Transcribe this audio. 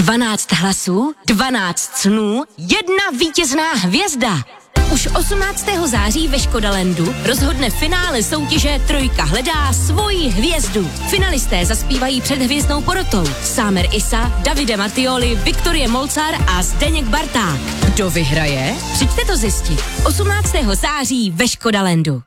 12 hlasů, 12 snů, 1 vítězná hvězda. Už 18. září ve Škodalandu rozhodne finále soutěže Trojka hledá svoji hvězdu. Finalisté zaspívají před hvězdnou porotou. Sámer Isa, Davide Mattioli, Viktorie Molcar a Zdeněk Barták. Kdo vyhraje? Přijďte to zjistit. 18. září ve Škodalandu.